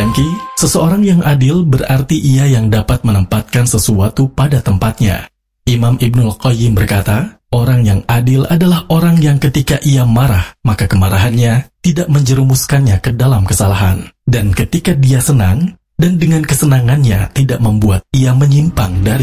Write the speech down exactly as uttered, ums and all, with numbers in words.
Remki, seseorang yang adil berarti ia yang dapat menempatkan sesuatu pada tempatnya. Imam Ibnul Qayyim berkata, orang yang adil adalah orang yang ketika ia marah, maka kemarahannya tidak menjerumuskannya ke dalam kesalahan. Dan ketika dia senang, dan dengan kesenangannya tidak membuat ia menyimpang dari